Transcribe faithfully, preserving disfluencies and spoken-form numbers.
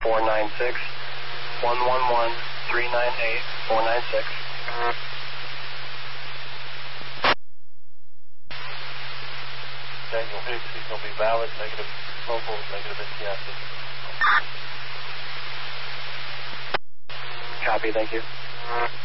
four nine six, one one one, three nine eight, four nine six. Daniel Hicks, he's going to be valid, negative local, negative N T I C. Copy, thank you.